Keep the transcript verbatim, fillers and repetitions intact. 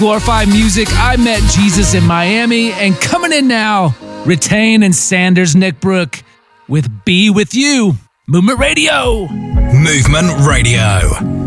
Glorify Music, I Met Jesus in Miami, and coming in now, Retain and Sanders Nickbrook with Be With You. Movement Radio. Movement Radio.